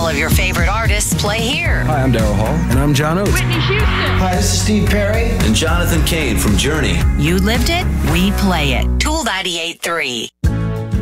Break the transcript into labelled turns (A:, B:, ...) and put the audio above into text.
A: of your favorite artists play here.
B: Hi, I'm Daryl Hall. And I'm John Oates.
C: Whitney Houston.
D: Hi, this is Steve Perry.
E: And Jonathan Cain from Journey.
A: You lived it, we play it. Tool 98.3.